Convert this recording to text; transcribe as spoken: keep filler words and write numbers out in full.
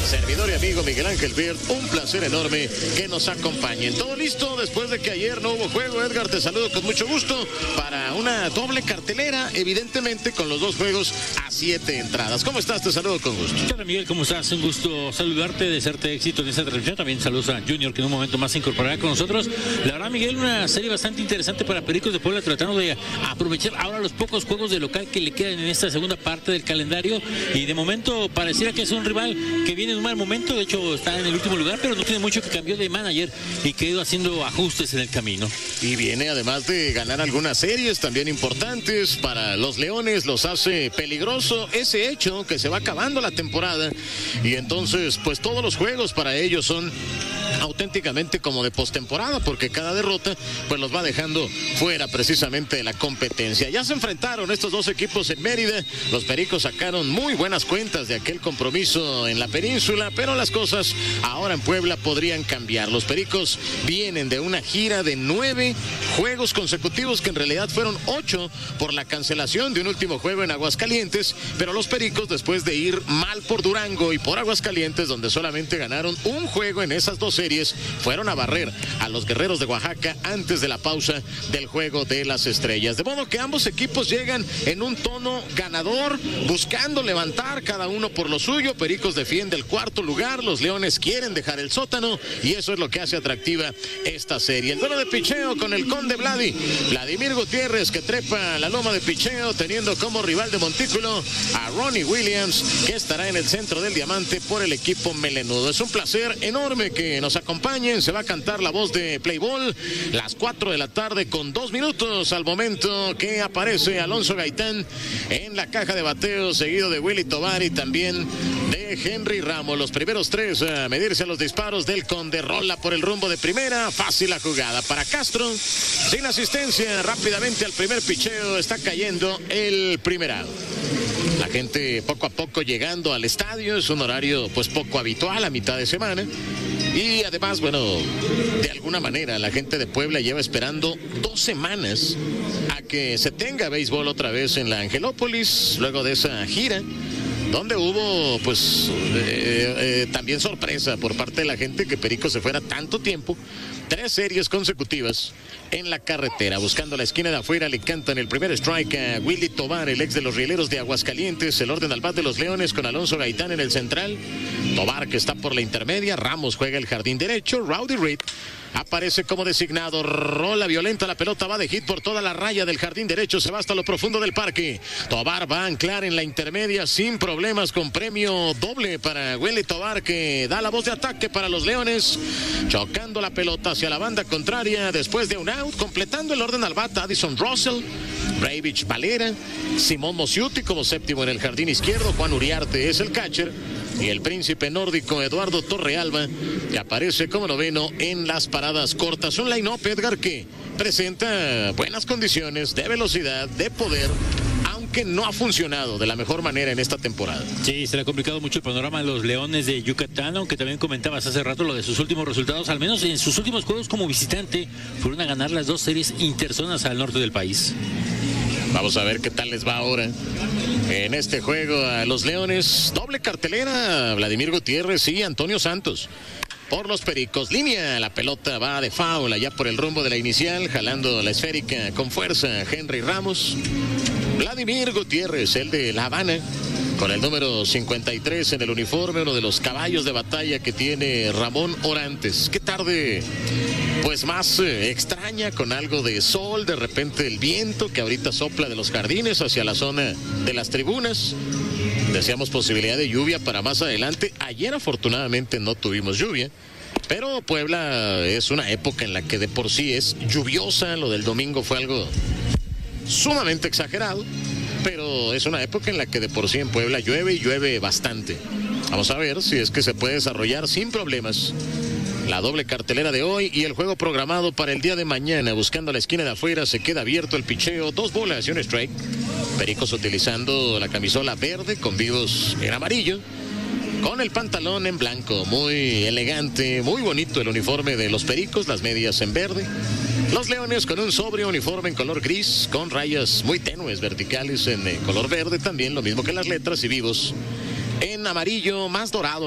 servidor y amigo Miguel Ángel Beard, un placer enorme que nos acompañen. Todo listo después de que ayer no hubo juego. Edgar, te saludo con mucho gusto para una doble cartelera, evidentemente con los dos juegos a siete entradas. ¿Cómo estás? Te saludo con gusto. Hola Miguel, ¿cómo estás? Un gusto saludarte, desearte éxito en esta transmisión. También saludos a Junior, que en un momento más se incorporará con nosotros. La verdad, Miguel, una serie bastante interesante para Pericos de Puebla, tratando de aprovechar ahora los pocos juegos de local que le quedan en esta segunda parte del calendario. Y de momento pareciera que es un rival que viene en un mal momento. De hecho, está en el último lugar, pero no tiene mucho, que cambió de manager y que ha ido haciendo ajustes en el camino. Y viene además de ganar algunas series también importantes para los Leones. Los hace peligroso ese hecho que se va acabando la temporada. Y entonces, pues todos los juegos para ellos son auténticamente como de postemporada, porque cada derrota pues los va dejando fuera precisamente de la competencia. Ya se enfrentaron estos dos equipos en Mérida. Los Pericos sacaron muy buenas cuentas de aquel compromiso en la península, pero las cosas ahora en Puebla podrían cambiar. Los Pericos vienen de una gira de nueve juegos consecutivos, que en realidad fueron ocho por la cancelación de un último juego en Aguascalientes, pero los Pericos, después de ir mal por Durango y por Aguascalientes, donde solamente ganaron un juego en esas dos series, fueron a barrer a los Guerreros de Oaxaca antes de la pausa del Juego de las Estrellas. De modo que ambos equipos llegan en un tono ganador, buscando levantar cada uno por lo suyo. Pericos defiende el cuarto lugar, los Leones quieren dejar el sótano, y eso es lo que hace atractiva esta serie. El duelo de picheo con el Conde Vladi, Vladimir Gutiérrez, que trepa la loma de picheo, teniendo como rival de montículo a Ronnie Williams, que estará en el centro del diamante por el equipo melenudo. Es un placer enorme que nos acompañen. Se va a cantar la voz de Playball, las cuatro de la tarde con dos minutos, al momento que aparece Alonso Gaitán en la caja de bateo, seguido de Willy Tovar y también de Henry Ramos. Los primeros tres a medirse a los disparos del Conde. Rola por el rumbo de primera, fácil la jugada para Castro, sin asistencia. Rápidamente al primer picheo está cayendo el primer out. La gente poco a poco llegando al estadio. Es un horario pues poco habitual a mitad de semana. Y además, bueno, de alguna manera la gente de Puebla lleva esperando dos semanas a que se tenga béisbol otra vez en la Angelópolis, luego de esa gira, donde hubo pues eh, eh, también sorpresa por parte de la gente que Perico se fuera tanto tiempo. Tres series consecutivas en la carretera. Buscando la esquina de afuera, le cantan el primer strike a Willy Tovar, el ex de los Rieleros de Aguascalientes. El orden al bat de los Leones con Alonso Gaitán en el central. Tovar, que está por la intermedia. Ramos juega el jardín derecho. Rowdy Reed aparece como designado. Rola violenta, la pelota va de hit por toda la raya del jardín derecho. Se va hasta lo profundo del parque. Tovar va a anclar en la intermedia sin problemas, con premio doble para Willy Tovar, que da la voz de ataque para los Leones. Chocando la pelota hacia la banda contraria después de un out, completando el orden al bat Addison Russell, Bravich Valera, Simón Mosiuti como séptimo en el jardín izquierdo. Juan Uriarte es el catcher, y el príncipe nórdico Eduardo Torrealba, que aparece como noveno en las paradas cortas. Un line-up, Edgar, que presenta buenas condiciones de velocidad, de poder, aunque no ha funcionado de la mejor manera en esta temporada. Sí, se le ha complicado mucho el panorama a los Leones de Yucatán, aunque también comentabas hace rato lo de sus últimos resultados. Al menos en sus últimos juegos como visitante fueron a ganar las dos series interzonas al norte del país. Vamos a ver qué tal les va ahora en este juego a los Leones. Doble cartelera, Vladimir Gutiérrez y Antonio Santos por los Pericos. Línea, la pelota va de foul allá por el rumbo de la inicial, jalando la esférica con fuerza Henry Ramos. Vladimir Gutiérrez, el de La Habana, con el número cincuenta y tres en el uniforme, uno de los caballos de batalla que tiene Ramón Orantes. Qué tarde pues más eh, extraña, con algo de sol, de repente el viento que ahorita sopla de los jardines hacia la zona de las tribunas. Deseamos posibilidad de lluvia para más adelante. Ayer afortunadamente no tuvimos lluvia, pero Puebla es una época en la que de por sí es lluviosa. Lo del domingo fue algo sumamente exagerado, pero es una época en la que de por sí en Puebla llueve y llueve bastante. Vamos a ver si es que se puede desarrollar sin problemas la doble cartelera de hoy y el juego programado para el día de mañana. Buscando la esquina de afuera, se queda abierto el picheo, dos bolas y un strike. Pericos utilizando la camisola verde con vivos en amarillo, con el pantalón en blanco. Muy elegante, muy bonito el uniforme de los Pericos, las medias en verde. Los Leones con un sobrio uniforme en color gris, con rayas muy tenues verticales en color verde también, lo mismo que las letras, y vivos en amarillo más dorado.